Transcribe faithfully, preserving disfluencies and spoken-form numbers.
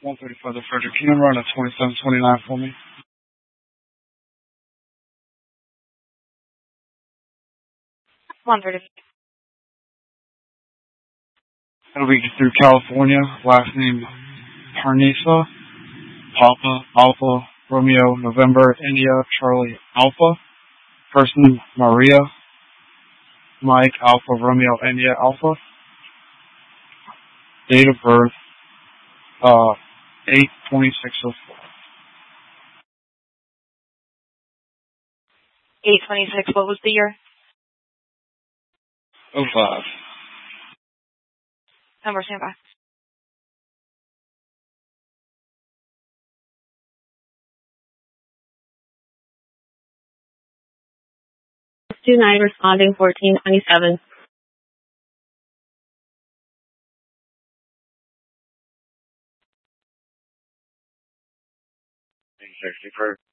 one thirty-five to Frederick. Can you run a twenty-seven twenty-nine for me? one thirty. It'll be through California. Last name Parnisa. Papa Alpha Romeo November India Charlie Alpha. First name Maria. Mike Alpha Romeo India Alpha. Date of birth uh eight twenty six oh four. eight twenty-six. What was the year? Oh five. Number standby. two nine responding fourteen twenty-seven. sixty first.